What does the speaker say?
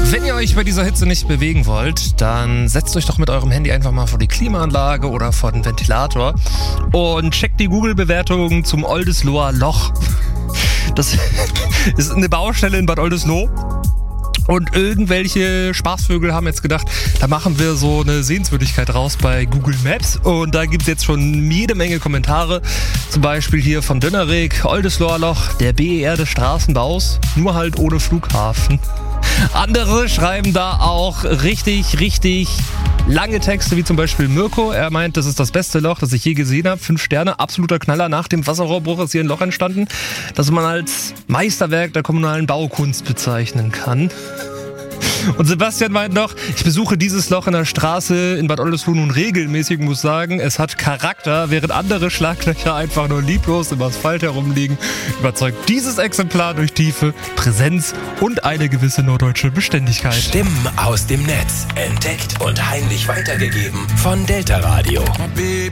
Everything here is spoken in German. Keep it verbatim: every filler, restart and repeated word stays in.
Wenn ihr euch bei dieser Hitze nicht bewegen wollt, dann setzt euch doch mit eurem Handy einfach mal vor die Klimaanlage oder vor den Ventilator und checkt die Google-Bewertungen zum Oldesloher Loch. Das ist eine Baustelle in Bad Oldesloe. Und irgendwelche Spaßvögel haben jetzt gedacht, da machen wir so eine Sehenswürdigkeit raus bei Google Maps. Und da gibt's jetzt schon jede Menge Kommentare. Zum Beispiel hier von Dönnerig, Oldesloher Loch, der B E R des Straßenbaus, nur halt ohne Flughafen. Andere schreiben da auch richtig, richtig lange Texte, wie zum Beispiel Mirko. Er meint, das ist das beste Loch, das ich je gesehen habe. Fünf Sterne, absoluter Knaller. Nach dem Wasserrohrbruch ist hier ein Loch entstanden, das man als Meisterwerk der kommunalen Baukunst bezeichnen kann. Und Sebastian meint noch, ich besuche dieses Loch in der Straße in Bad Oldesloe nun regelmäßig, muss sagen, es hat Charakter, während andere Schlaglöcher einfach nur lieblos im Asphalt herumliegen, überzeugt dieses Exemplar durch Tiefe, Präsenz und eine gewisse norddeutsche Beständigkeit. Stimmen aus dem Netz, entdeckt und heimlich weitergegeben von Delta Radio.